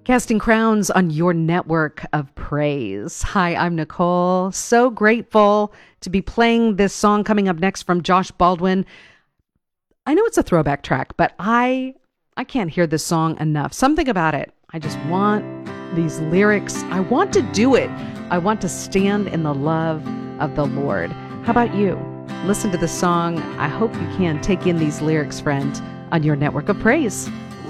Casting crowns on your network of praise. Hi, I'm Nicole. So grateful to be playing this song coming up next from Josh Baldwin. I know it's a throwback track, but I can't hear this song enough. Something about it. I just want these lyrics. I want to do it. I want to stand in the love of the Lord. How about you? Listen to the song. I hope you can take in these lyrics, friend, on your network of praise.